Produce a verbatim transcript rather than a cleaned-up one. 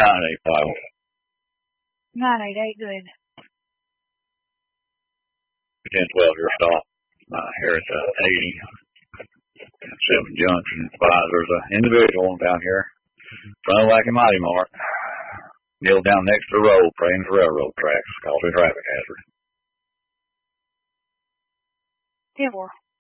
nine eight five. nine eight eight, good. ten twelve, your stop. Uh, here at the eighty. Seven Junction five. There's an individual down here in front of Wacky Mighty Mart. Kneeled down next to the road praying for railroad tracks. Called a traffic hazard. ten four.